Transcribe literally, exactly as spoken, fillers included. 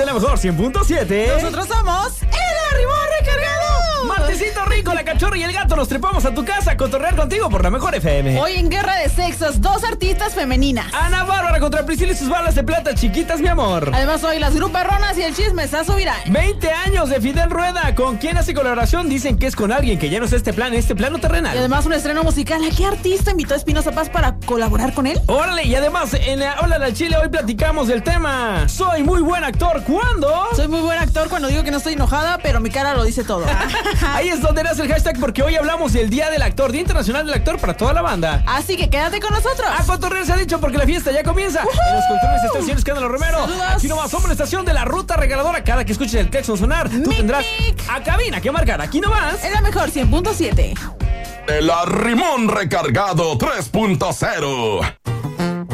en la mejor cien punto siete. Nosotros somos El Arrimón Recargado. Martesito rico, la cachorra y el gato nos trepamos a tu casa a cotorrear contigo por la mejor F M. Hoy en Guerra de Sexos, dos artistas femeninas. Ana Bárbara contra Priscila y sus balas de plata chiquitas, mi amor. Además hoy las gruperronas y el chismesazo viral. veinte años de Fidel Rueda. ¿Con quién hace colaboración? Dicen que es con alguien que ya no es este plan, este plano terrenal. Y además un estreno musical. ¿A qué artista invitó a Espinoza Paz para colaborar con él? Órale, y además en la Hola al Chile hoy platicamos del tema. Soy muy buen actor. ¿Cuándo? Soy muy buen actor cuando digo que no estoy enojada, pero mi cara lo dice todo. Ahí es donde nace el hashtag, porque hoy hablamos del Día del Actor, Día Internacional del Actor para toda la banda. Así que quédate con nosotros. A cotorrear se ha dicho porque la fiesta ya comienza. Uh-huh. En los controles estación Escándalo Romero. Saludos. Aquí nomás somos la estación de la ruta regaladora. Cada que escuches el claxon sonar, tú Mic, tendrás mic. a cabina que marcar. Aquí nomás. Es la mejor cien punto siete. El Arrimón Recargado tres punto cero.